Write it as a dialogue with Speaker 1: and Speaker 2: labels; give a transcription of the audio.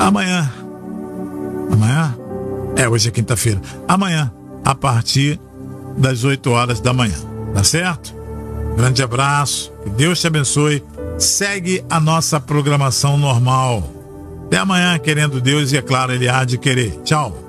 Speaker 1: Amanhã. Hoje é quinta-feira. Amanhã, a partir das 8 horas da manhã. Tá certo? Grande abraço. Que Deus te abençoe. Segue a nossa programação normal. Até amanhã, querendo Deus, e é claro, Ele há de querer. Tchau.